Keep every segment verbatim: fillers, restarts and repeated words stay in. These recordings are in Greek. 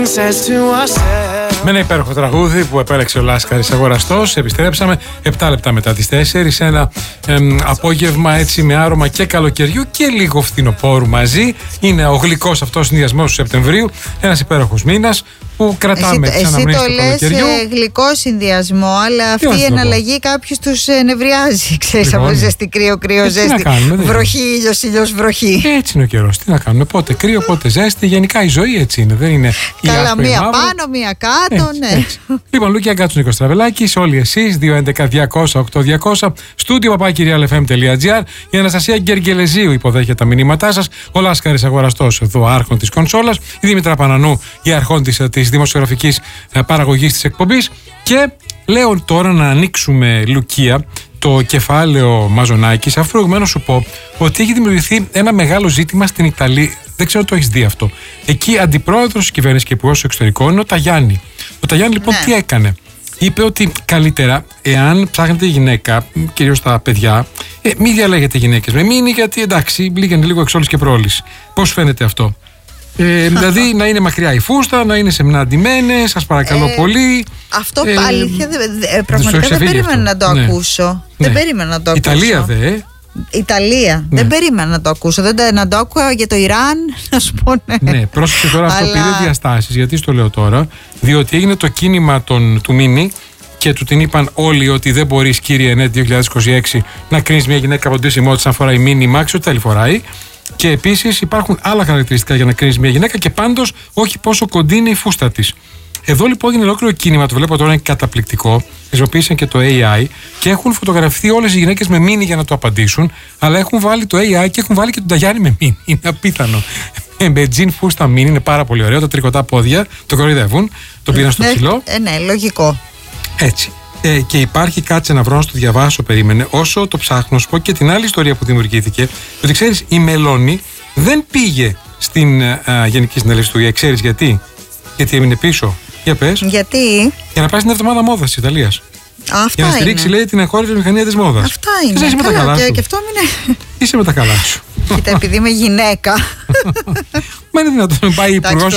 Με ένα υπέροχο τραγούδι που επέλεξε ο Λάσκαρης Αγοραστός, επιστρέψαμε επτά λεπτά μετά τις τέσσερις. Ένα εμ, απόγευμα έτσι με άρωμα και καλοκαιριού και λίγο φθινοπόρου μαζί. Είναι ο γλυκός αυτός συνδυασμός του Σεπτεμβρίου. Ένας υπέροχος μήνας που κρατάμε εσύ, τις αναμνήσεις του καλοκαιριού. Εσύ το λες ε, γλυκό συνδυασμό, αλλά αυτή η εναλλαγή κάποιους τους ε, νευριάζει. Ξέρεις, από ζέστη κρύο, κρύο, ζέστη. Βροχή, ήλιος, ήλιος, βροχή. Έτσι είναι ο καιρός. Τι να κάνουμε, πότε κρύο, πότε ζέστη. Γενικά η ζωή έτσι είναι. Δεν είναι. Καλά, μία πάνω, μία κάτω, έτσι, ναι. Έτσι. Λοιπόν, Λούκια Γκάτσου, Νίκος Τραβελάκης, όλοι εσείς, δύο έντεκα διακόσια οκτώ διακόσια, στούντιο παπάκυριαλ εφ εμ τελεία τζι άρ. Η Αναστασία Γκεργελεζίου υποδέχεται τα μηνύματά σας. Ο Λάσκαρης Αγοραστός, εδώ άρχον της κονσόλας. Η Δήμητρα Πανανού, η αρχόν της, της δημοσιογραφικής παραγωγής της εκπομπής. Και λέω τώρα να ανοίξουμε, Λουκία, το κεφάλαιο Μαζονάκης, αφού προηγουμένως σου πω ότι έχει δημιουργηθεί ένα μεγάλο ζήτημα στην Ιταλία. Δεν ξέρω αν το έχεις δει αυτό. Εκεί αντιπρόεδρος της κυβέρνησης και υπουργός εξωτερικών είναι ο Ταγιάννη. Ο Ταγιάννη λοιπόν ναι. τι έκανε. Είπε ότι καλύτερα, εάν ψάχνετε γυναίκα, κυρίως τα παιδιά, ε, μην διαλέγετε γυναίκες με μήνυ, γιατί εντάξει, λίγανε λίγο εξ όλης και πρόλης. Πώς φαίνεται αυτό? Ε, δηλαδή να είναι μακριά η φούστα, να είναι σεμνά ντυμένες, σας παρακαλώ ε, πολύ. Αυτό ε, αλήθεια, ε, πραγματικά δεν περίμενα αυτό. να το ναι. ακούσω. Ναι. Δεν περίμενα να το ακούσω. Ιταλία δε. Ιταλία. Ναι. Δεν περίμενα να το ακούσω. Δεν να το άκουγα για το Ιράν, να σου πω ναι. Ναι, πρόσεξε τώρα, αυτό Αλλά... πήρε διαστάσεις. Γιατί στο λέω τώρα? Διότι έγινε το κίνημα των, του Μίνι και του την είπαν όλοι ότι δεν μπορείς, κύριε ΕΝΕΤ δύο χιλιάδες είκοσι έξι, να κρίνεις μια γυναίκα από την τρισιμότητα σαν φοράει Μίνι Max, ό,τι άλλη φοράει. Και επίσης υπάρχουν άλλα χαρακτηριστικά για να κρίνεις μια γυναίκα και πάντως όχι πόσο κοντή είναι η φούστα της. Εδώ λοιπόν έγινε ολόκληρο κίνημα, το βλέπω τώρα, είναι καταπληκτικό. Χρησιμοποίησαν και το έι άι και έχουν φωτογραφηθεί όλες οι γυναίκες με μίνι για να το απαντήσουν. Αλλά έχουν βάλει το έι άι και έχουν βάλει και τον Ταγιάννη με μίνι. Είναι απίθανο. Με τζιν φούστα μίνι, είναι πάρα πολύ ωραίο. Τα τρικωτά πόδια το κοροϊδεύουν. Το πήραν στο ψηλό. Ε, ναι, λογικό. Έτσι. Ε, και υπάρχει, κάτσε να βρω να το διαβάσω, περίμενε. Όσο το ψάχνω, σου πω και την άλλη ιστορία που δημιουργήθηκε. Ότι ξέρεις, η Μελώνη δεν πήγε στην α, Γενική Συνέλευση του ΙΕ. Ξέρεις γιατί? Γιατί έμεινε πίσω. Για πες. Γιατί? Για να πάει στην εβδομάδα μόδας της Ιταλίας. Αυτά για να στηρίξει, είναι. λέει, την εγχώρια μηχανία της μόδας. Αυτά είναι. Είσαι με τα καλά σου. Και, και αυτό είναι. Είσαι με τα καλά σου. Κοίτα, επειδή είμαι γυναίκα. Μα είναι δυνατόν να πάει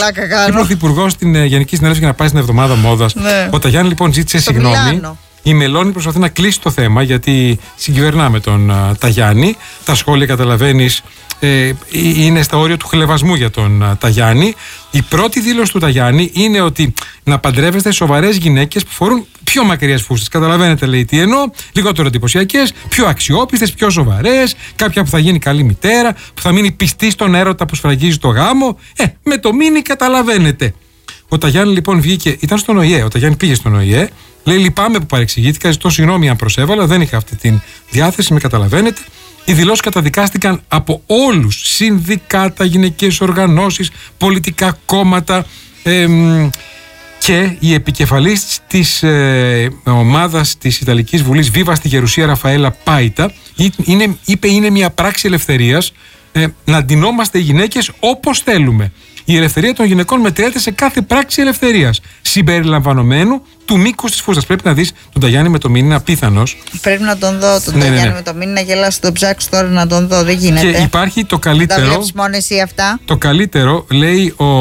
η πρωθυπουργός στην Γενική Συνέλευση για να πάει στην εβδομάδα μόδας. Ναι. Ο Ταγιάννη λοιπόν ζήτησε Στο συγγνώμη. Μιλάνο. Η Μελώνη προσπαθεί να κλείσει το θέμα γιατί συγκυβερνάμε τον uh, Ταγιάννη. Τα σχόλια, καταλαβαίνεις, ε, είναι στα όρια του χλευασμού για τον uh, Ταγιάννη. Η πρώτη δήλωση του Ταγιάννη είναι ότι να παντρεύεστε σοβαρές γυναίκες που φορούν πιο μακριές φούστες. Καταλαβαίνετε, λέει, τι εννοώ. Λιγότερο εντυπωσιακές, πιο αξιόπιστες, πιο σοβαρές. Κάποια που θα γίνει καλή μητέρα, που θα μείνει πιστή στον έρωτα που σφραγίζει το γάμο. Ε, με το μίνι καταλαβαίνετε. Ο Ταγιάννη λοιπόν βγήκε, ήταν στον ΟΗΕ. Ο Ταγιάννη πήγε στον ΟΗΕ. Λέει: λυπάμαι που παρεξηγήθηκα, ζητώ συγγνώμη αν προσέβαλα, δεν είχα αυτή τη διάθεση, με καταλαβαίνετε. Οι δηλώσεις καταδικάστηκαν από όλους, συνδικάτα, γυναικείες οργανώσεις, πολιτικά κόμματα εμ, και η επικεφαλής της ε, ομάδας της Ιταλικής Βουλής Βίβα στη Γερουσία, Ραφαέλα Πάιτα, είναι, είπε είναι μια πράξη ελευθερίας ε, να ντυνόμαστε οι γυναίκες όπως θέλουμε. Η ελευθερία των γυναικών μετριέται σε κάθε πράξη ελευθερίας, συμπεριλαμβανομένου του μήκους της φούστας. Πρέπει να δεις τον Ταγιάννη με το μήνυ, είναι απίθανος. Πρέπει να τον δω, τον ναι, Ταγιάννη ναι, ναι. με το μήνυ, να γελάσω, τον ψάξω τώρα να τον δω, δεν γίνεται. Και υπάρχει το καλύτερο. Τα βλέπεις μόνο εσύ αυτά. Το καλύτερο, λέει ο,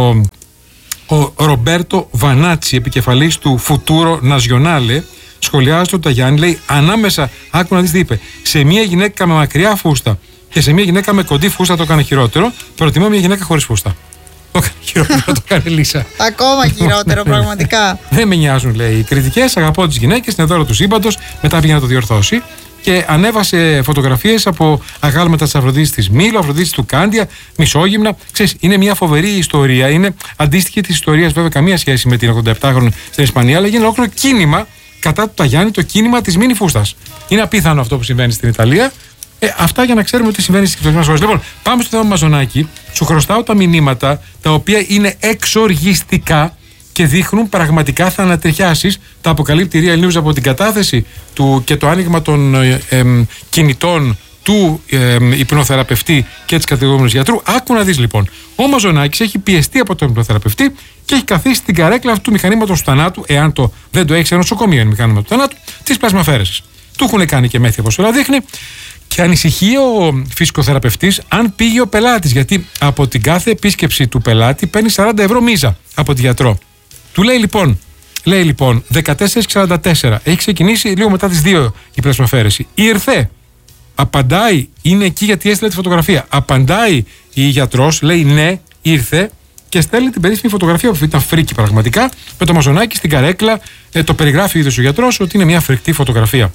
ο Ρομπέρτο Βανάτσι, επικεφαλής του Futuro Nazionale, σχολιάζει τον Ταγιάννη, λέει ανάμεσα, άκου να δεις τι είπε, σε μια γυναίκα με μακριά φούστα και σε μια γυναίκα με κοντή φούστα το έκανε χειρότερο. Προτιμώ μια γυναίκα χωρίς φούστα. Το έκανε χειρότερο, το έκανε Λίσα. Ακόμα χειρότερο, πραγματικά. Δεν με νοιάζουν, λέει, οι κριτικές. Αγαπώ τις γυναίκες, είναι δώρο του σύμπαντος. Μετά πήγε να το διορθώσει. Και ανέβασε φωτογραφίες από αγάλματα της Αφροδίτης της Μήλο, Αφροδίτης του Κάντια, μισόγυμνα. Ξέρεις, είναι μια φοβερή ιστορία. Είναι αντίστοιχη της ιστορίας, βέβαια, καμία σχέση με την ογδοεπτάχρονη στην Ισπανία, αλλά γίνει ολόκληρο κίνημα κατά του Ταγιάννη, το κίνημα της μίνι φούστας. Είναι απίθανο αυτό που συμβαίνει στην Ιταλία. Ε, αυτά για να ξέρουμε τι συμβαίνει στις κοινωνικές μας χώρες. Λοιπόν, πάμε στο θέμα Μαζονάκη. Σου χρωστάω τα μηνύματα τα οποία είναι εξοργιστικά και δείχνουν πραγματικά θα ανατριχιάσεις. Τα αποκαλύπτει η Real News από την κατάθεση του και το άνοιγμα των ε, ε, κινητών του ε, υπνοθεραπευτή και της κατηγορούμενης γιατρού. Άκου να δεις λοιπόν. Ο Μαζονάκης έχει πιεστεί από τον υπνοθεραπευτή και έχει καθίσει στην καρέκλα αυτού του μηχανήματος του θανάτου, εάν το δεν το έχει σε νοσοκομείο, είναι μηχάνημα του θανάτου, της πλασμαφέρεσης. Του έχουν κάνει και μέθη, όπως όλα δείχνει. Και ανησυχεί ο φυσικοθεραπευτής αν πήγε ο πελάτης, γιατί από την κάθε επίσκεψη του πελάτη παίρνει σαράντα ευρώ μίζα από τη γιατρό. Του λέει λοιπόν, λέει λοιπόν δεκατέσσερα σαράντα τέσσερα, έχει ξεκινήσει λίγο μετά τις δύο η πλασμαφέρεση. Ήρθε, απαντάει, είναι εκεί γιατί έστειλε τη φωτογραφία. Απαντάει η γιατρός, λέει ναι, ήρθε και στέλνει την περίφημη φωτογραφία που ήταν φρίκι πραγματικά, με το μαζονάκι στην καρέκλα. Ε, το περιγράφει ο ίδιος ο γιατρός ότι είναι μια φρικτή φωτογραφία.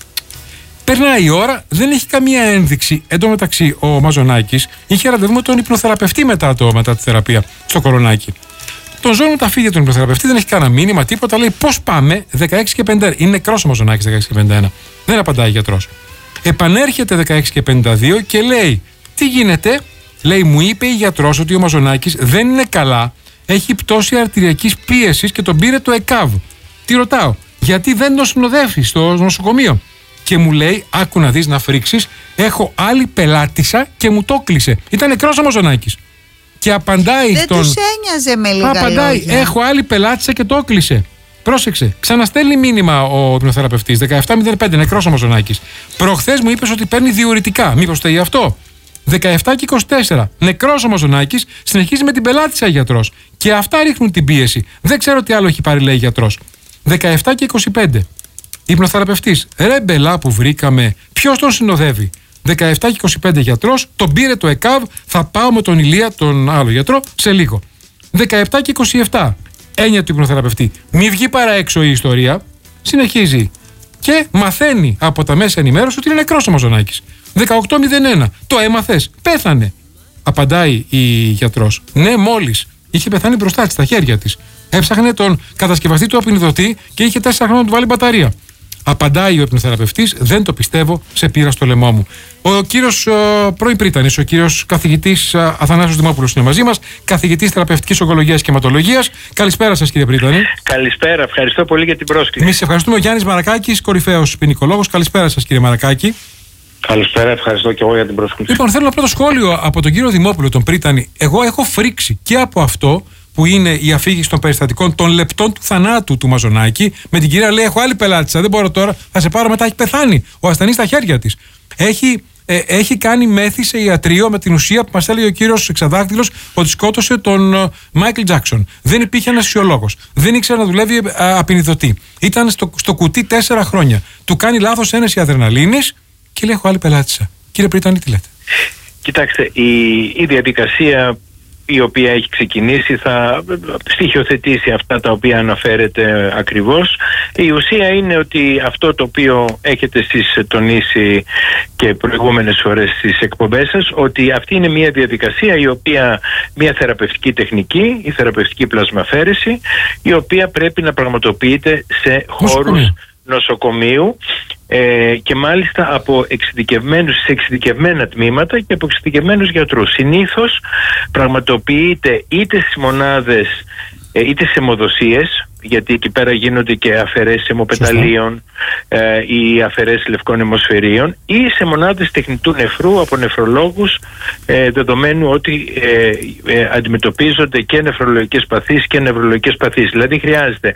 Περνάει η ώρα, δεν έχει καμία ένδειξη. Εν τω μεταξύ, ο Μαζονάκης είχε ραντεβού με τον υπνοθεραπευτή μετά, το, μετά τη θεραπεία στο κορονάκι. Τον ζώνουν τα φύγια του υπνοθεραπευτή, δεν έχει κανένα μήνυμα, τίποτα. Λέει πώς πάμε, δεκαέξι και πενήντα ένα. Είναι νεκρός ο Μαζονάκης δεκαέξι και πενήντα ένα. Δεν απαντάει ο γιατρός. Επανέρχεται δεκαέξι και πενήντα δύο και λέει: τι γίνεται, λέει, μου είπε η γιατρός ότι ο Μαζονάκης δεν είναι καλά, έχει πτώση αρτηριακής πίεσης και τον πήρε το ΕΚΑΒ. Τι ρωτάω, γιατί δεν τον συνοδεύει στο νοσοκομείο? Και μου λέει, άκου να δεις να φρίξεις, έχω άλλη πελάτησα και μου το κλείσε. Ήταν νεκρός ο Μαζονάκης. Και απαντάει δεν στον... Δεν τους ένοιαζε με λίγα απαντάει, λόγια. έχω άλλη πελάτησα και το κλείσε. Πρόσεξε, ξαναστέλνει μήνυμα ο υπνοθεραπευτής, δεκαεπτά μηδέν πέντε, νεκρός ο Μαζονάκης. Προχθές μου είπες ότι παίρνει διουρητικά, μήπως φταίει αυτό? δεκαεπτά και είκοσι τέσσερα, νεκρός ο Μαζονάκης, συνεχίζει με την πελάτησα γιατρός. Και αυτά ρίχνουν την πίεση. Δεν ξέρω τι άλλο έχει πάρει, λέει γιατρός. δεκαεπτά και είκοσι πέντε. Υπνοθεραπευτής, ρε μπελά που βρήκαμε, ποιος τον συνοδεύει? δεκαεπτά και είκοσι πέντε γιατρός, τον πήρε το ΕΚΑΒ, θα πάω με τον Ηλία, τον άλλο γιατρό, σε λίγο. δεκαεπτά και είκοσι επτά, έννοια του υπνοθεραπευτή, μη βγει παρά έξω η ιστορία, συνεχίζει και μαθαίνει από τα μέσα ενημέρωση ότι είναι νεκρός ο Μαζονάκης. δεκαοκτώ μηδέν ένα, το έμαθες, πέθανε. Απαντάει η γιατρός, ναι, μόλις, είχε πεθάνει μπροστά της, στα χέρια της. Έψαχνε τον κατασκευαστή του απεινιδωτή και είχε τέσσερα χρόνια να του βάλει μπαταρία. Απαντάει ο υπνοθεραπευτής, δεν το πιστεύω, σε πήρα στο λαιμό μου. Ο κύριος πρώην πρίτανης, ο κύριος καθηγητής Αθανάσιος Δημόπουλος είναι μαζί μας, καθηγητής θεραπευτικής ογκολογίας και αιματολογίας. Καλησπέρα σας, κύριε Πρίτανη. Καλησπέρα, ευχαριστώ πολύ για την πρόσκληση. Εμείς ευχαριστούμε. Ο Γιάννης Μαρακάκης, κορυφαίος ποινικολόγος. Καλησπέρα σας, κύριε Μαρακάκη. Καλησπέρα, ευχαριστώ και εγώ για την πρόσκληση. Λοιπόν, θέλω ένα πρώτο σχόλιο από τον κύριο Δημόπουλο, τον Πρίτανη. Εγώ έχω φρίξει και από αυτό που είναι η αφήγηση των περιστατικών των λεπτών του θανάτου του Μαζονάκη. Με την κυρία λέει: έχω άλλη πελάτησα, δεν μπορώ τώρα, θα σε πάρω μετά. Έχει πεθάνει ο ασθενής στα χέρια της. Έχει, ε, έχει κάνει μέθη σε ιατρείο με την ουσία που μας έλεγε ο κύριος Εξαδάκτυλος ότι σκότωσε τον Μάικλ Τζάκσον. Δεν υπήρχε αναισθησιολόγος. Δεν ήξερε να δουλεύει απεινιδωτή. Ήταν στο, στο κουτί τέσσερα χρόνια. Του κάνει λάθος ένεση αδρεναλίνης και λέει: έχω άλλη πελάτησα. Κύριε Πρίτανη, τι λέτε? Κοιτάξτε, η, η διαδικασία η οποία έχει ξεκινήσει θα στοιχειοθετήσει αυτά τα οποία αναφέρετε ακριβώς. Η ουσία είναι ότι αυτό το οποίο έχετε εσείς τονίσει και προηγούμενες φορές στις εκπομπές σας, ότι αυτή είναι μια διαδικασία η οποία, μια θεραπευτική τεχνική, η θεραπευτική πλασμαφέρεση, η οποία πρέπει να πραγματοποιείται σε χώρους νοσοκομείου ε, και μάλιστα από εξειδικευμένους, σε εξειδικευμένα τμήματα και από εξειδικευμένους γιατρούς. Συνήθως πραγματοποιείται είτε στις μονάδες ε, είτε σε αιμοδοσίες, γιατί εκεί πέρα γίνονται και αφαιρέσεις αιμοπεταλίων ε, ή αφαιρέσεις λευκών αιμοσφαιρίων, ή σε μονάδες τεχνητού νεφρού από νεφρολόγους, ε, δεδομένου ότι ε, ε, αντιμετωπίζονται και νεφρολογικές παθήσεις και νευρολογικές παθήσεις. Δηλαδή χρειάζεται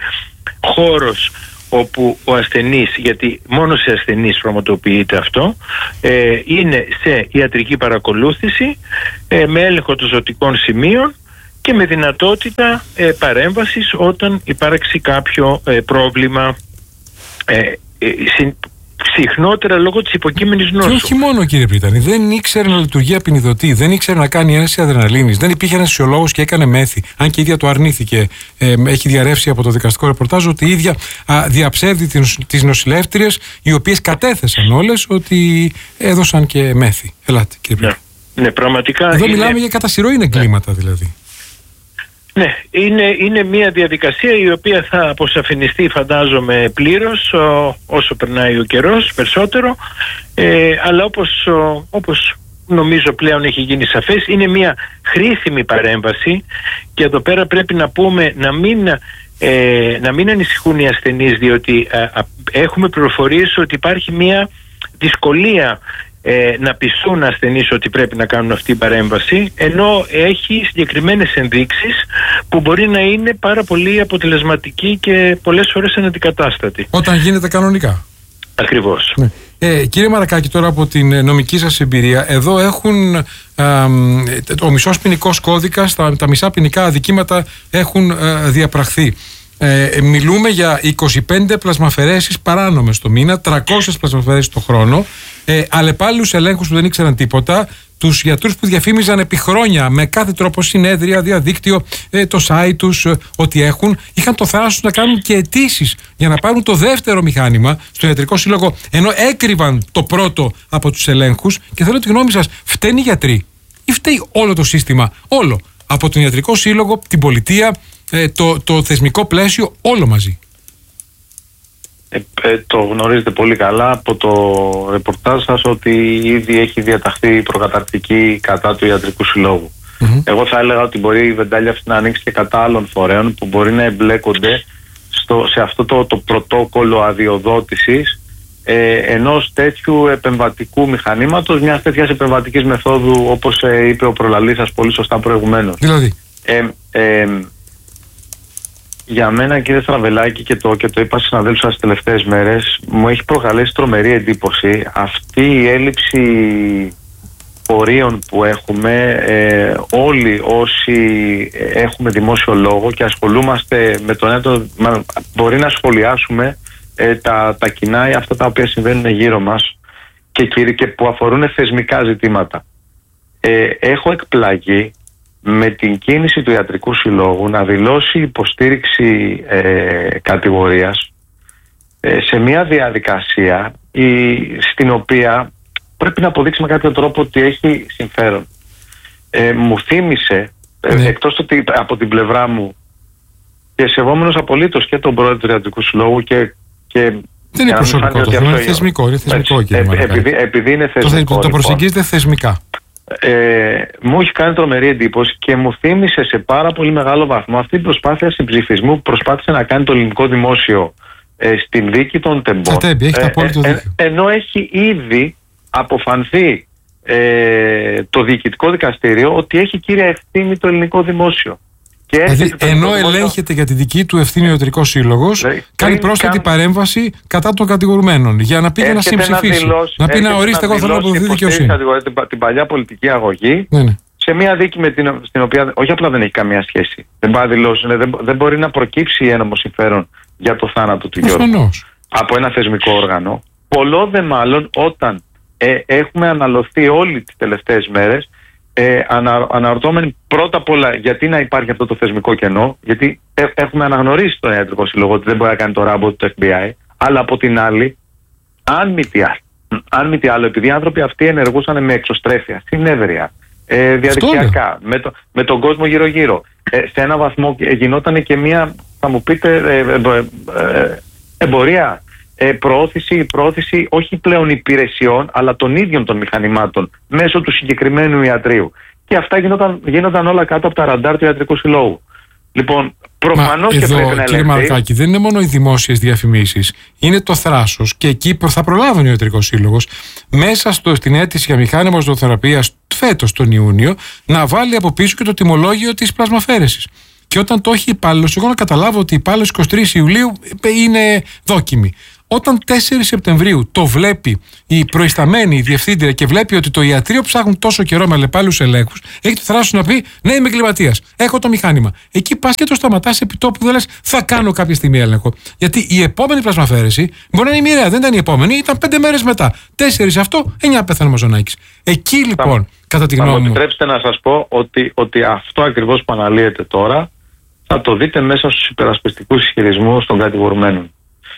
χώρος όπου ο ασθενής, γιατί μόνο σε ασθενείς πραγματοποιείται αυτό, ε, είναι σε ιατρική παρακολούθηση ε, με έλεγχο των ζωτικών σημείων και με δυνατότητα ε, παρέμβασης όταν υπάρξει κάποιο ε, πρόβλημα ε, ε, συ, συχνότερα λόγω της υποκείμενης νόσου. Και όχι μόνο, κύριε Πρίτανη, δεν ήξερε να λειτουργεί απεινιδωτή, δεν ήξερε να κάνει ένεση αδρεναλίνης, δεν υπήρχε ένας φυσιολόγος και έκανε μέθη. Αν και η ίδια το αρνήθηκε, ε, έχει διαρρεύσει από το δικαστικό ρεπορτάζ ότι η ίδια α, διαψεύδει τις νοσηλεύτριες, οι οποίες κατέθεσαν όλες ότι έδωσαν και μέθη. Ελάτε, κύριε Πρίτανη. Ναι, ναι, πραγματικά. Εδώ είναι... μιλάμε για κατά σειρό, είναι εγκλήματα δηλαδή. Ναι, είναι, είναι μια διαδικασία η οποία θα αποσαφινιστεί, φαντάζομαι, πλήρως ο, όσο περνάει ο καιρός περισσότερο, ε, αλλά όπως, ο, όπως νομίζω πλέον έχει γίνει σαφές, είναι μια χρήσιμη παρέμβαση και εδώ πέρα πρέπει να πούμε να μην, ε, να μην ανησυχούν οι ασθενείς, διότι ε, α, έχουμε πληροφορίες ότι υπάρχει μια δυσκολία Ε, να πιστούν ασθενείς ότι πρέπει να κάνουν αυτή την παρέμβαση, ενώ έχει συγκεκριμένες ενδείξεις που μπορεί να είναι πάρα πολύ αποτελεσματική και πολλές φορές αναντικατάστατη. Όταν γίνεται κανονικά. Ακριβώς. Ναι. Ε, κύριε Μαρακάκη, τώρα από την νομική σας εμπειρία, εδώ έχουν α, ο μισός ποινικός κώδικας, τα, τα μισά ποινικά αδικήματα έχουν α, διαπραχθεί. Ε, μιλούμε για είκοσι πέντε πλασμαφαιρέσεις παράνομες το μήνα, τριακόσιες πλασμαφαιρέσεις το χρόνο, ε, αλλεπάλληλους ελέγχους που δεν ήξεραν τίποτα, τους γιατρούς που διαφήμιζαν επί χρόνια με κάθε τρόπο, συνέδρια, διαδίκτυο, ε, το site τους, ε, ό,τι έχουν, είχαν το θράσος να κάνουν και αιτήσεις για να πάρουν το δεύτερο μηχάνημα στο Ιατρικό Σύλλογο, ενώ έκρυβαν το πρώτο από τους ελέγχους. Και θέλω τη γνώμη σας, φταίνει οι γιατροί ή φταίει όλο το σύστημα, όλο, από τον Ιατρικό Σύλλογο, την πολιτεία, ε, το, το θεσμικό πλαίσιο, όλο μαζί? Ε, ε, το γνωρίζετε πολύ καλά από το ρεπορτάζ σας ότι ήδη έχει διαταχθεί προκαταρκτική κατά του Ιατρικού Συλλόγου. Mm-hmm. Εγώ θα έλεγα ότι μπορεί η βεντάλια αυτή να ανοίξει και κατά άλλων φορέων που μπορεί να εμπλέκονται στο, σε αυτό το, το πρωτόκολλο αδειοδότησης ε, ενός τέτοιου επεμβατικού μηχανήματος, μιας τέτοιας επεμβατικής μεθόδου, όπως ε, είπε ο προλαλής σας πολύ σωστά προηγουμένως. Δηλαδή. Ε, ε, Για μένα, κύριε Στραβελάκη, και το, και το είπα στους συναδέλφους σας τις τελευταίες μέρες, μου έχει προκαλέσει τρομερή εντύπωση αυτή η έλλειψη πορείων που έχουμε ε, όλοι όσοι έχουμε δημόσιο λόγο και ασχολούμαστε με τον έντονο, μπορεί να σχολιάσουμε ε, τα, τα κοινά ή αυτά τα οποία συμβαίνουν γύρω μας και, και που αφορούν θεσμικά ζητήματα. Ε, έχω εκπλαγεί με την κίνηση του Ιατρικού Συλλόγου να δηλώσει υποστήριξη ε, κατηγορίας ε, σε μια διαδικασία η, στην οποία πρέπει να αποδείξει με κάποιο τρόπο ότι έχει συμφέρον. Ε, μου θύμισε, ναι. ε, εκτός ότι από την πλευρά μου και σεβόμενος απολύτως και τον πρόεδρο του Ιατρικού Συλλόγου και, και δεν είναι προσωπικό το θέμα, είναι θεσμικό, είναι θεσμικό έτσι, κύριε Μαρακάκη. Επειδή, επειδή είναι θεσμικό, το, το προσεγγίζετε λοιπόν θεσμικά. Ε, μου έχει κάνει τρομερή εντύπωση και μου θύμισε σε πάρα πολύ μεγάλο βαθμό αυτή την προσπάθεια συμψηφισμού που προσπάθησε να κάνει το ελληνικό δημόσιο ε, στην δίκη των τεμπών. Τέμπη, έχει ε, ε, ε, ενώ έχει ήδη αποφανθεί ε, το διοικητικό δικαστήριο ότι έχει κύρια ευθύνη το ελληνικό δημόσιο. Και δηλαδή, ενώ ελέγχεται για τη δική του ευθύνη ο Ιατρικός Σύλλογος, δηλαδή, κάνει πρόσθετη καν... παρέμβαση κατά των κατηγορουμένων για να πήγε να συμψηφίσει. Να, να πει να ορίστε, εγώ θέλω να αποδοθεί δικαιοσύνη. Την, την παλιά πολιτική αγωγή, ναι, ναι. σε μια δίκη με την, στην οποία όχι απλά δεν έχει καμία σχέση. Δεν, πάει δηλώσει, ναι, δεν, δεν μπορεί να προκύψει ένομο συμφέρον για το θάνατο του Γιώργου από ένα θεσμικό όργανο. Πολλό δε μάλλον όταν ε, έχουμε αναλωθεί όλοι τις τελευταίες μέρες. Ε, ανα, αναρωτώμενοι πρώτα απ' όλα γιατί να υπάρχει αυτό το θεσμικό κενό, γιατί ε, έχουμε αναγνωρίσει τον Ιατρικό Σύλλογο ότι δεν μπορεί να κάνει το ράμπο του εφ μπι άι, αλλά από την άλλη, αν μη τι άλλο, αν μη τι άλλο επειδή οι άνθρωποι αυτοί ενεργούσαν με εξωστρέφεια, συνέδρια, ε, διαδικτυακά, με, το, με τον κόσμο γύρω-γύρω, ε, σε ένα βαθμό γινόταν και μία, θα μου πείτε, ε, ε, ε, εμπορία. Ε, προώθηση, προώθηση όχι πλέον υπηρεσιών αλλά των ίδιων των μηχανημάτων μέσω του συγκεκριμένου ιατρείου. Και αυτά γίνονταν, γίνονταν όλα κάτω από τα ραντάρ του Ιατρικού Συλλόγου. Λοιπόν, προφανώς και εδώ, πρέπει να κύριε Μαρακάκη, δεν είναι μόνο οι δημόσιες διαφημίσεις, είναι το θράσος και εκεί θα προλάβει ο Ιατρικός Σύλλογος μέσα στο, στην αίτηση για μηχάνημα ζωοθεραπείας φέτος τον Ιούνιο να βάλει από πίσω και το τιμολόγιο της πλασμαφέρεσης. Και όταν το έχει υπάλληλος, εγώ να καταλάβω ότι υπάλληλος εικοστή τρίτη Ιουλίου είναι δόκιμη. Όταν τέσσερις Σεπτεμβρίου το βλέπει η προϊσταμένη η διευθύντρια και βλέπει ότι το ιατρείο ψάχνουν τόσο καιρό με αλλεπάλληλους ελέγχους, έχει το θράσος να πει: ναι, είμαι εγκληματίας. Έχω το μηχάνημα. Εκεί πας και το σταματάς επί τόπου, δεν λες: θα κάνω κάποια στιγμή έλεγχο. Γιατί η επόμενη πλασμαφέρεση μπορεί να είναι μοιραία. Δεν ήταν η επόμενη, ήταν πέντε μέρες μετά. Τέσσερις αυτό, εννιά πέθανε ο Μαζονάκης. Εκεί λοιπόν, θα, κατά τη γνώμη μου. Θα μου επιτρέψετε να σας πω ότι, ότι αυτό ακριβώς που αναλύεται τώρα θα το δείτε μέσα στους υπερασπιστικούς ισχυρισμούς των κατηγορουμένων.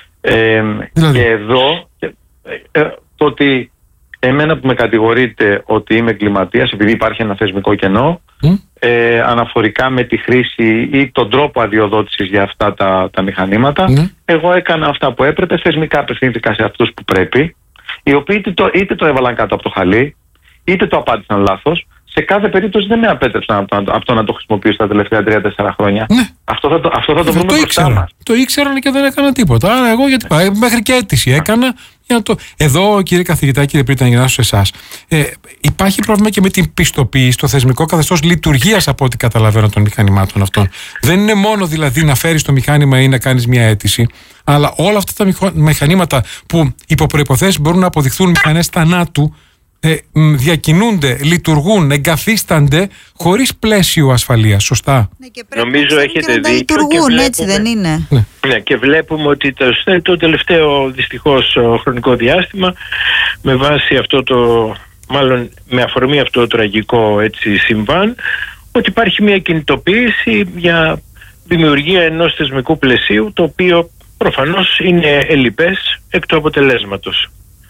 Ε, δηλαδή. Και εδώ ε, ε, το ότι εμένα που με κατηγορείτε ότι είμαι εγκληματίας επειδή υπάρχει ένα θεσμικό κενό mm. ε, αναφορικά με τη χρήση ή τον τρόπο αδειοδότησης για αυτά τα, τα μηχανήματα mm. εγώ έκανα αυτά που έπρεπε, θεσμικά απευθύνθηκα σε αυτούς που πρέπει, οι οποίοι είτε το, είτε το έβαλαν κάτω από το χαλί είτε το απάντησαν λάθος, σε κάθε περίπτωση δεν με απέτρεψαν από το, από το να το χρησιμοποιήσω τα τελευταία τρία τέσσερα χρόνια. Ναι. Αυτό θα το, αυτό θα το βρούμε μπροστά μας. Το ήξεραν και δεν έκαναν τίποτα. Άρα εγώ γιατί πάω, μέχρι και αίτηση έκανα. Για να το... Εδώ, κύριε καθηγητά, κύριε Πρίτα, για να σε εσάς, ε, υπάρχει πρόβλημα και με την πιστοποίηση, το θεσμικό καθεστώς λειτουργίας, από ό,τι καταλαβαίνω, των μηχανημάτων αυτών. Δεν είναι μόνο δηλαδή να φέρεις το μηχάνημα ή να κάνεις μια αίτηση, αλλά όλα αυτά τα μηχανήματα που υπό προϋποθέσεις μπορούν να αποδειχθούν μηχανές θανάτου, ε, διακινούνται, λειτουργούν, εγκαθίστανται χωρίς πλαίσιο ασφαλείας. Σωστά? Ναι, και νομίζω έχετε δίκιο. Λειτουργούν, βλέπουμε, έτσι δεν είναι? Ναι. Ναι, και βλέπουμε ότι το, το τελευταίο δυστυχώς χρονικό διάστημα, με βάση αυτό το, μάλλον με αφορμή αυτό το τραγικό έτσι συμβάν, ότι υπάρχει μια κινητοποίηση για δημιουργία ενός θεσμικού πλαισίου, το οποίο προφανώς είναι ελλειπές εκ του αποτελέσματος.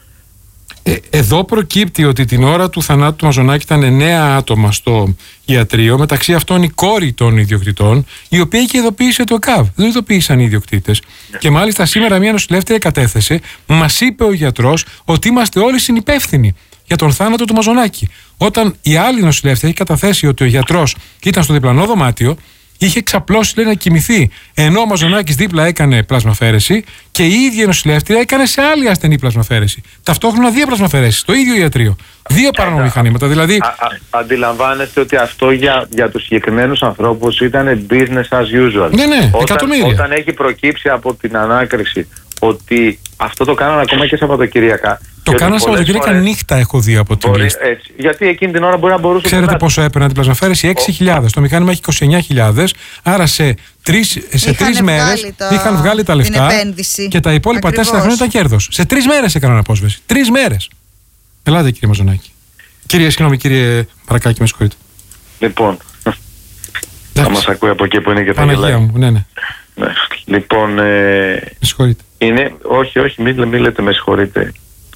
Ε, εδώ προκύπτει ότι την ώρα του θανάτου του Μαζονάκη ήταν εννέα άτομα στο ιατρείο, μεταξύ αυτών η κόρη των ιδιοκτητών, η οποία είχε ειδοποιήσει το ΕΚΑΒ. Δεν ειδοποίησαν οι ιδιοκτήτες. Yeah. Και μάλιστα σήμερα μια νοσηλεύτρια κατέθεσε, μας είπε ο γιατρός ότι είμαστε όλοι συνυπεύθυνοι για τον θάνατο του Μαζονάκη. Όταν η άλλη νοσηλεύτρια έχει καταθέσει ότι ο γιατρός ήταν στο διπλανό δωμάτιο, είχε ξαπλώσει, λέει, να κοιμηθεί, ενώ ο Μαζονάκης δίπλα έκανε πλασμαφαίρεση και η ίδια νοσηλεύτρια έκανε σε άλλη ασθενή πλασμαφαίρεση. Ταυτόχρονα δύο πλασμαφαίρεσεις, στο ίδιο ιατρείο. Δύο παράνομα μηχανήματα. Δηλαδή... Α, α, αντιλαμβάνεστε ότι αυτό για, για τους συγκεκριμένους ανθρώπους ήταν business as usual. Ναι, ναι, όταν, εκατομμύρια. Όταν έχει προκύψει από την ανάκριση ότι αυτό το κάνανε ακόμα και Σαββατοκυριακά. Το κάνανε Σαββατοκυριακά φορές... νύχτα, έχω δει από την λίστα. Γιατί εκείνη την ώρα μπορεί να μπορούσε. Ξέρετε πόσο έπαιρνε την πλασμαφέρεση? έξι χιλιάδες. Το μηχάνημα έχει είκοσι εννέα χιλιάδες. Άρα σε τρεις, σε τρεις μέρες το... είχαν βγάλει τα λεφτά και τα υπόλοιπα τέσσερα χρόνια ήταν κέρδος. Σε τρεις μέρες έκαναν απόσβεση. Τρεις μέρες. Ελάτε, κύριε Μαζονάκη. Κύριε, συγγνώμη, κύριε Παρακάκη, με συγχωρείτε. Λοιπόν. Θα μας ακούει από εκεί που είναι και τα Παναγία μου, ναι, ναι. Ναι. Λοιπόν. Ε... Με συγχωρείτε. Είναι... Όχι, όχι, μην, μην λέτε με συγχωρείτε.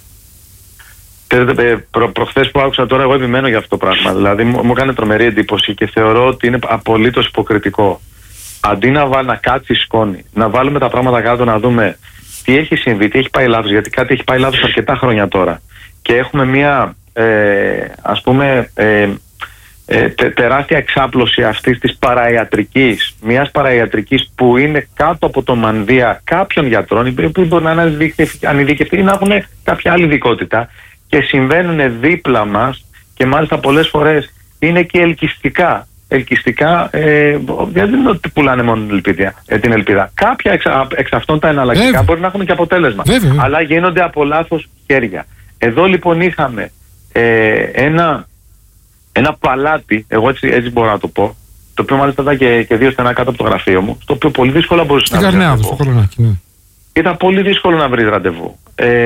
Προ, προχθές που άκουσα τώρα, εγώ επιμένω για αυτό το πράγμα. Δηλαδή μου, μου έκανε τρομερή εντύπωση και θεωρώ ότι είναι απολύτως υποκριτικό. Αντί να, βά, να κάτσει σκόνη, να βάλουμε τα πράγματα κάτω, να δούμε τι έχει συμβεί, τι έχει πάει λάθος, γιατί κάτι έχει πάει λάθος αρκετά χρόνια τώρα. Και έχουμε μια ε, ας πούμε ε, ε, τε, τεράστια εξάπλωση αυτής της παραϊατρικής, μιας παραϊατρικής που είναι κάτω από το μανδύα κάποιων γιατρών, που μπορεί να είναι ανειδικευτοί ή να έχουν κάποια άλλη ειδικότητα. Και συμβαίνουν δίπλα μας και μάλιστα πολλές φορές είναι και ελκυστικά. Ελκυστικά, ε, δεν είναι ότι πουλάνε μόνο την ελπίδα. Ε, την ελπίδα. Κάποια εξ, εξ αυτών τα εναλλακτικά Βέβαια. μπορεί να έχουν και αποτέλεσμα. Βέβαια. Αλλά γίνονται από λάθος χέρια. Εδώ λοιπόν είχαμε ε, ένα, ένα παλάτι, εγώ έτσι, έτσι μπορώ να το πω, το οποίο μάλιστα ήταν και, και δύο στενά κάτω από το γραφείο μου, στο οποίο πολύ δύσκολα μπορούσε να βρει ραντεβού. Ναι. Ήταν πολύ δύσκολο να βρει ραντεβού.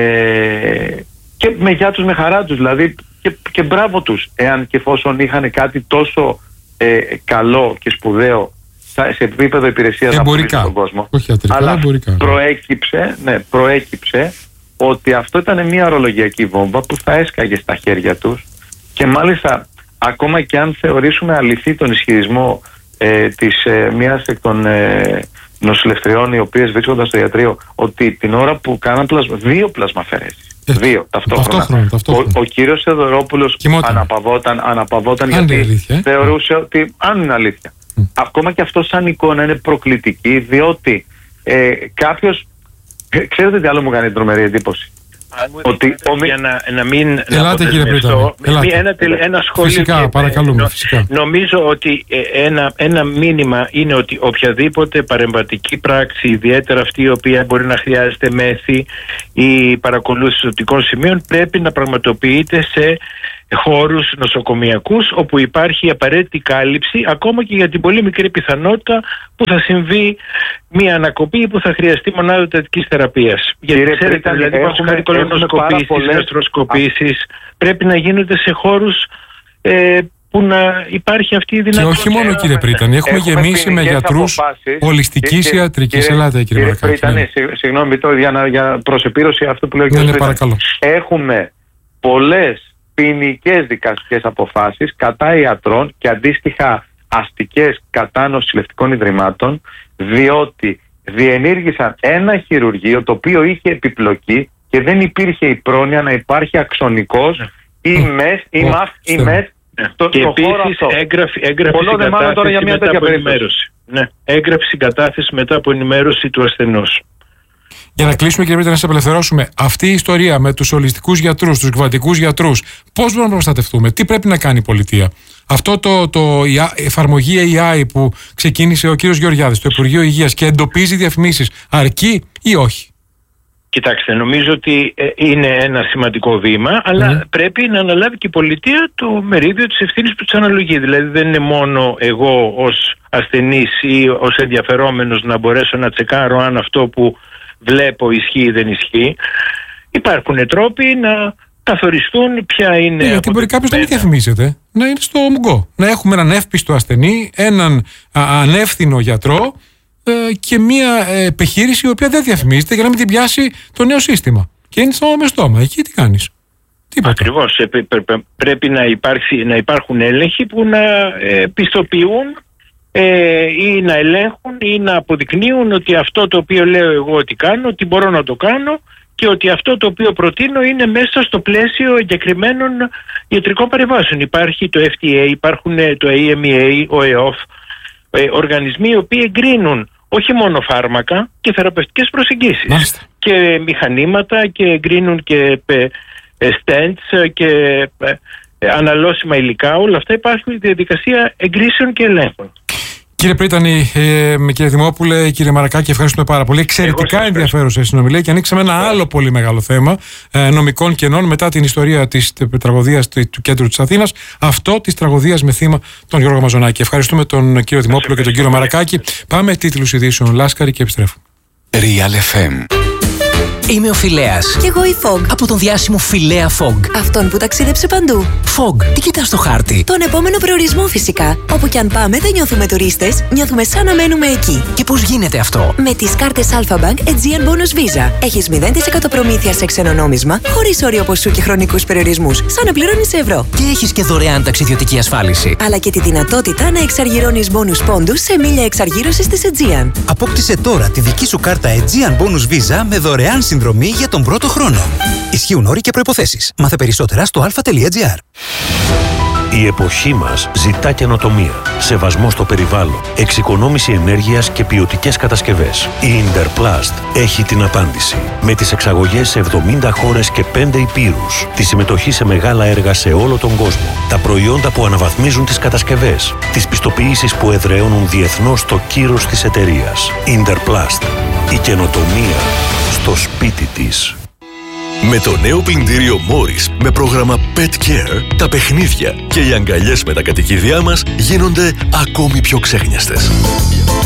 Ε, Και με γεια τους, με χαρά τους, δηλαδή, και, και μπράβο τους, εάν και εφόσον είχαν κάτι τόσο ε, καλό και σπουδαίο σε επίπεδο υπηρεσίας να πουλήσουν στον κόσμο. Όχι ατρικά, αλλά εμπορικά. Προέκυψε, ναι, προέκυψε ότι αυτό ήταν μια ορολογιακή βόμβα που θα έσκαγε στα χέρια τους και μάλιστα ακόμα και αν θεωρήσουμε αληθή τον ισχυρισμό ε, της ε, μιας εκ των ε, νοσηλευτριών οι οποίες βρίσκονταν στο ιατρείο ότι την ώρα που κάναν πλασμα, δύο πλασμαφαιρέσεις. Δύο, ταυτόχρονα. ταυτόχρονα, ταυτόχρονα. Ο, ο κύριος Θεοδωρόπουλος αναπαυόταν, αναπαυόταν γιατί αλήθεια, θεωρούσε ότι αν είναι αλήθεια. Mm. Ακόμα και αυτό σαν εικόνα είναι προκλητική, διότι ε, κάποιος, ξέρετε τι άλλο μου κάνει τρομερή εντύπωση? Ότι ο... Για να, να μην Ελάτε, κύριε Πρίτα. Ένα, ένα σχόλιο. Φυσικά, παρακαλούμε. Φυσικά. Νομίζω ότι ένα, ένα μήνυμα είναι ότι οποιαδήποτε παρεμβατική πράξη, ιδιαίτερα αυτή η οποία μπορεί να χρειάζεται μέθη ή παρακολούθηση ζωτικών σημείων, πρέπει να πραγματοποιείται σε χώρους νοσοκομιακούς όπου υπάρχει απαραίτητη κάλυψη, ακόμα και για την πολύ μικρή πιθανότητα που θα συμβεί μια ανακοπή ή που θα χρειαστεί μονάδα εντατικής θεραπείας. Γιατί Κύριε ξέρετε, Πρίτα, δηλαδή έχουμε κολονοσκοπήσεις, πολλές... γαστροσκοπήσεις, πρέπει να γίνονται σε χώρους ε, που να υπάρχει αυτή η δυνατότητα. Και όχι μόνο, κύριε Πρίταν, έχουμε, έχουμε γεμίσει με γιατρούς ολιστικής ιατρικής. Ελάτε, κύριε Μαρακάκη. Πρίταν, ναι. Συγγνώμη, το, για, να, για προσεπίρωση αυτού που λέω ναι, ναι, παρακαλώ. Έχουμε πολλές ποινικές δικαστικές αποφάσεις κατά ιατρών και αντίστοιχα αστικές κατά νοσηλευτικών ιδρυμάτων, διότι διενήργησαν ένα χειρουργείο το οποίο είχε επιπλοκή και δεν υπήρχε η πρόνοια να υπάρχει αξονικός ή μες ή μαφ ή μες Ναι. Και επίσης έγγραφη, έγγραφη συγκατάθεση μετά από ενημέρωση. Ναι, έγγραφη συγκατάθεση μετά από ενημέρωση του ασθενούς. Για να κλείσουμε, κύριε Πέτρα, να σας απελευθερώσουμε, αυτή η ιστορία με τους ολιστικούς γιατρούς, τους κβαντικούς γιατρούς, πώς μπορούμε να προστατευτούμε, τι πρέπει να κάνει η πολιτεία? Αυτό το, το η εφαρμογή έι άι που ξεκίνησε ο κύριος Γεωργιάδης, το Υπουργείο Υγείας, και εντοπίζει διαφημίσεις, αρκεί ή όχι? Κοιτάξτε, νομίζω ότι είναι ένα σημαντικό βήμα, αλλά mm. πρέπει να αναλάβει και η πολιτεία το μερίδιο της ευθύνης που της αναλογεί. Δηλαδή δεν είναι μόνο εγώ ως ασθενής ή ως ενδιαφερόμενος να μπορέσω να τσεκάρω αν αυτό που βλέπω ισχύει ή δεν ισχύει. Υπάρχουν τρόποι να καθοριστούν ποια είναι... Yeah, γιατί μπορεί κάποιος να μην διαφημίζεται, να είναι στο ΟΜΓΟ. Να έχουμε έναν εύπιστο ασθενή, έναν ανεύθυνο γιατρό και μια επιχείρηση η οποία δεν διαφημίζεται για να μην την πιάσει το νέο σύστημα. Και είναι στόμα με στόμα. Εκεί τι κάνεις? Τίποτα. Ακριβώς. Πρέπει να, υπάρξει, να υπάρχουν έλεγχοι που να πιστοποιούν ε, ή να ελέγχουν ή να αποδεικνύουν ότι αυτό το οποίο λέω εγώ ότι κάνω, ότι μπορώ να το κάνω και ότι αυτό το οποίο προτείνω είναι μέσα στο πλαίσιο εγκεκριμένων ιατρικών παρεμβάσεων. Υπάρχει το εφ ντι έι, υπάρχουν το έι εμ ι έι, ο ΕΟΦ, ε, οργανισμοί οι οποίοι εγκρίνουν όχι μόνο φάρμακα και θεραπευτικές προσεγγίσεις. Μάλιστα. Και μηχανήματα και εγκρίνουν και ε, stents και ε, αναλώσιμα υλικά. Όλα αυτά υπάρχουν στη διαδικασία εγκρίσεων και ελέγχων. Κύριε Πρίτανη, ε, κύριε Δημόπουλε, κύριε Μαρακάκη, ευχαριστούμε πάρα πολύ. Εξαιρετικά ενδιαφέρουσα η συνομιλία και ανοίξαμε ένα άλλο πολύ μεγάλο θέμα ε, νομικών κενών μετά την ιστορία της τραγωδίας του, του κέντρου της Αθήνας. Αυτό της τραγωδίας με θύμα τον Γιώργο Μαζονάκη. Ευχαριστούμε τον κύριο Δημόπουλο και τον κύριο Μαρακάκη. Πάμε τίτλους ειδήσεων Λάσκαρη και επιστρέφουμε. Real εφ εμ. Είμαι ο Φιλέας. Κι εγώ η Fog. Από τον διάσημο Φιλέα Fog. Αυτόν που ταξίδεψε παντού. Fog, τι κοιτάς στο χάρτη? Τον επόμενο προορισμό φυσικά. Όπου κι αν πάμε δεν νιώθουμε τουρίστες, νιώθουμε σαν να μένουμε εκεί. Και πώς γίνεται αυτό? Με τις κάρτες Alpha Bank Aegean Bonus Visa. Έχεις μηδέν τοις εκατό προμήθεια σε ξένο νόμισμα, χωρίς όριο ποσού και χρονικούς περιορισμούς, σαν να πληρώνεις σε ευρώ. Και έχεις και δωρεάν ταξιδιωτική ασφάλιση. Αλλά και τη δυνατότητα να εξαργυρώνεις bonus πόντους σε μίλια εξαργύρωσης της Aegean. Απόκτησε τώρα τη δική σου κάρτα Aegean Bonus Visa με δωρεάν συνδρομή για τον πρώτο χρόνο. Ισχύουν όροι και προϋποθέσεις. Μάθε περισσότερα στο αλφα τελεία τζι άρ. Η εποχή μας ζητά καινοτομία, σεβασμό στο περιβάλλον, εξοικονόμηση ενέργειας και ποιοτικές κατασκευές. Η Interplast έχει την απάντηση. Με τις εξαγωγές σε εβδομήντα χώρες και πέντε υπήρους, τη συμμετοχή σε μεγάλα έργα σε όλο τον κόσμο, τα προϊόντα που αναβαθμίζουν τις κατασκευές, τις πιστοποιήσεις που εδραιώνουν διεθνώς το κύρος της εταιρείας. Interplast. Η καινοτομία στο σπίτι της. Με το νέο πλυντήριο Morris με πρόγραμμα Pet Care, τα παιχνίδια και οι αγκαλιές με τα κατοικίδια μας γίνονται ακόμη πιο ξέχνιαστες.